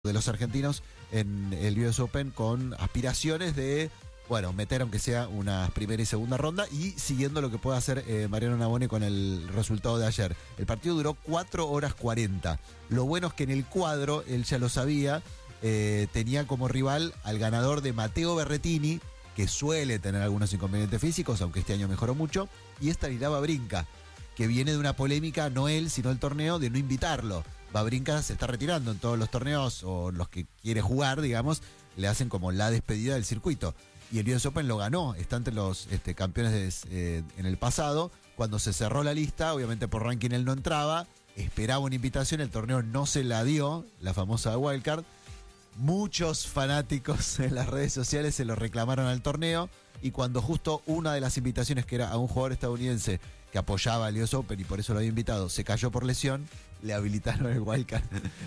de los argentinos en el US Open con aspiraciones de, bueno, meter aunque sea una primera y segunda ronda y siguiendo lo que pueda hacer Mariano Navone con el resultado de ayer. El partido duró 4 horas 40. Lo bueno es que en el cuadro, él ya lo sabía, tenía como rival al ganador de Matteo Berrettini, que suele tener algunos inconvenientes físicos, aunque este año mejoró mucho, y Stanislav Wawrinka, que viene de una polémica, no él, sino el torneo, de no invitarlo. Wawrinka se está retirando en todos los torneos, o los que quiere jugar, digamos, le hacen como la despedida del circuito. Y el US Open lo ganó, está entre los campeones en el pasado. Cuando se cerró la lista, obviamente por ranking él no entraba, esperaba una invitación, el torneo no se la dio, la famosa wildcard. Muchos fanáticos en las redes sociales se lo reclamaron al torneo, y cuando justo una de las invitaciones, que era a un jugador estadounidense que apoyaba al US Open y por eso lo había invitado, se cayó por lesión, le habilitaron el wildcard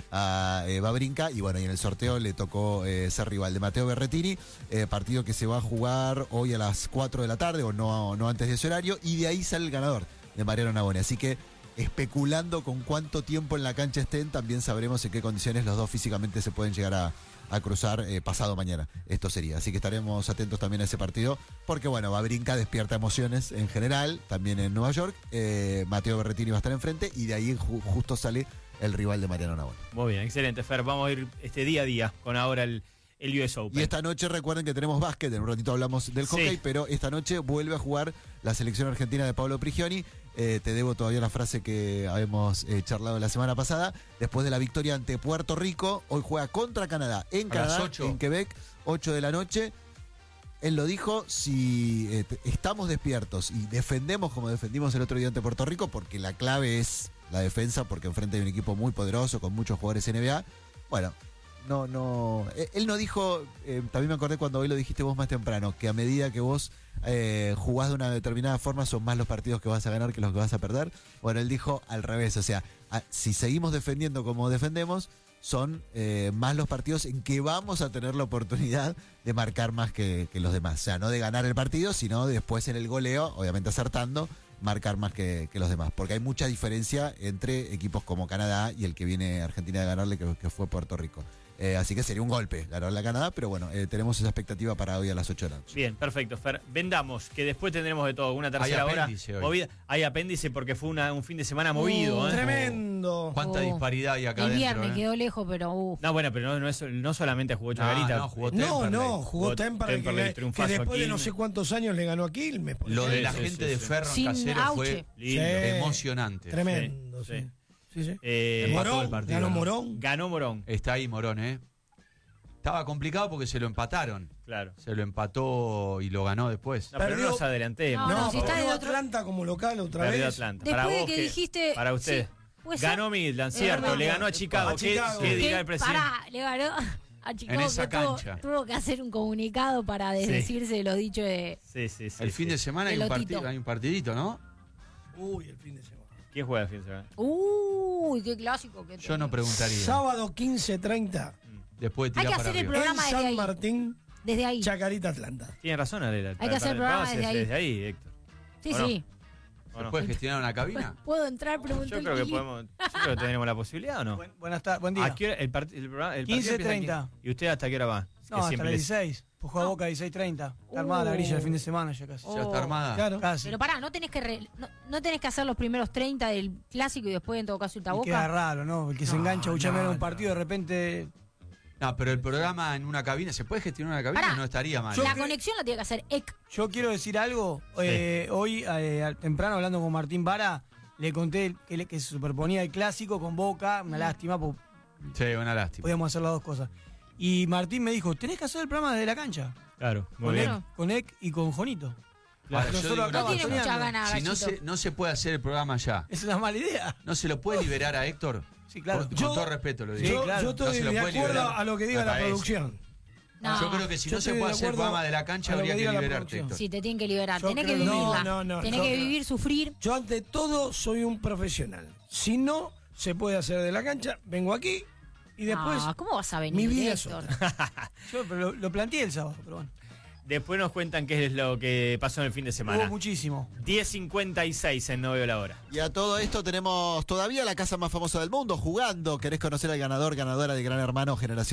a Wawrinka, y bueno, y en el sorteo le tocó ser rival de Matteo Berrettini, partido que se va a jugar hoy a las 4 de la tarde, o no antes de ese horario, y de ahí sale el ganador de Mariano Navone. Así que, especulando con cuánto tiempo en la cancha estén, también sabremos en qué condiciones los dos físicamente se pueden llegar a cruzar pasado mañana. Esto sería. Así que estaremos atentos también a ese partido, porque bueno, Wawrinka despierta emociones en general, también en Nueva York. Matteo Berrettini va a estar enfrente, y de ahí justo sale el rival de Mariano Navone. Muy bien, excelente, Fer. Vamos a ir día a día con ahora el US Open. Y esta noche recuerden que tenemos básquet, en un ratito hablamos del hockey, sí, pero esta noche vuelve a jugar la selección argentina de Pablo Prigioni. Te debo todavía la frase que habíamos charlado la semana pasada. Después de la victoria ante Puerto Rico, hoy juega contra Canadá, en Canadá, en Quebec, 8 de la noche. Él lo dijo, si estamos despiertos y defendemos como defendimos el otro día ante Puerto Rico, porque la clave es la defensa, porque enfrente hay un equipo muy poderoso con muchos jugadores NBA, bueno, no, él no dijo, también me acordé cuando hoy lo dijiste vos más temprano, que a medida que vos jugás de una determinada forma son más los partidos que vas a ganar que los que vas a perder. Bueno, él dijo al revés, o sea, si seguimos defendiendo como defendemos, son más los partidos en que vamos a tener la oportunidad de marcar más que los demás. O sea, no de ganar el partido, sino después en el goleo, obviamente acertando, marcar más que los demás. Porque hay mucha diferencia entre equipos como Canadá y el que viene Argentina de ganarle, que fue Puerto Rico. Así que sería un golpe ganarle a Canadá, pero bueno, tenemos esa expectativa para hoy a las 8 de la noche. Bien, perfecto, Fer. Vendamos, que después tendremos de todo, una tercera hora movida. Hay apéndice porque fue un fin de semana movido. Tremendo. Cuánta disparidad hay acá el adentro. Viernes quedó lejos, pero No, bueno, pero no solamente jugó Chacarita. No, jugó Temperley. Jugó Temperley, que después de no sé cuántos años le ganó a Quilmes. Lo de la gente de Ferro en Casero fue emocionante. Tremendo, sí. Morón, Ganó Morón. Está ahí Morón, Estaba complicado porque se lo empataron. Claro. Se lo empató y lo ganó después. No, pero no nos adelantemos. No, si está de Atlanta como local otra vez. Atlanta. Después para de vos, que dijiste. Para usted. Sí, ganó Midland, cierto. Le ganó a Chicago. ¿Qué dirá el presidente? Le ganó a Chicago. En esa cancha. Tuvo que hacer un comunicado para desdecirse de los dichos de. Sí. El fin de semana hay un partidito, ¿no? Uy, el fin de semana. ¿Quién juega el fin de semana? Uy, qué clásico que Yo no preguntaría. Sábado 15:30. Después hay que hacer el programa en desde San Martín, desde ahí. Chacarita, Atlanta. Tiene razón, Adela. Hay que hacer el programa desde ahí, Héctor. Sí. ¿Se puede gestionar una cabina? ¿Puedo entrar? Yo creo que podemos. Yo creo que tenemos la posibilidad, ¿o no? Buenas tardes, buen día. ¿A qué hora el programa? 15:30. ¿Y usted hasta qué hora va? No, hasta las 16. Pues juega Boca 16:30. Está armada la grilla el fin de semana ya casi. ¿Ya está armada? Claro. Casi. Pero pará, no tenés que hacer los primeros 30 del clásico y después en todo caso irte a Boca. Queda raro, ¿no? El que se engancha a escuchar un partido de repente. No, pero el programa en una cabina, ¿se puede gestionar una cabina? Pará, no estaría mal. La conexión la tiene que hacer EC. Yo quiero decir algo. Hoy, temprano, hablando con Martín Vara, le conté que se superponía el clásico con Boca. Una lástima, porque sí, una lástima. podíamos hacer las dos cosas. Y Martín me dijo, tenés que hacer el programa desde la cancha. Claro, muy bien. Con EC y con Jonito. Claro, no tiene mucha gana, si no se puede hacer el programa ya. Es una mala idea. ¿No se lo puede liberar a Héctor? Sí, claro. Con todo respeto lo digo. Sí, claro. Yo estoy de acuerdo a lo que diga la producción. No. Yo creo que si no se puede hacer el programa de la cancha, habría que liberarte, Héctor. Sí, te tienen que liberar. Tenés que vivirla. Tenés que vivir, sufrir. Yo ante todo soy un profesional. Si no se puede hacer de la cancha, vengo aquí y después. ¿Cómo vas a venir, mi vida Héctor? Yo lo planteé el sábado, pero bueno. Después nos cuentan qué es lo que pasó en el fin de semana. Hubo muchísimo. 10:56 en No Veo la Hora. Y a todo esto tenemos todavía la casa más famosa del mundo jugando. ¿Querés conocer al ganador, ganadora de Gran Hermano Generación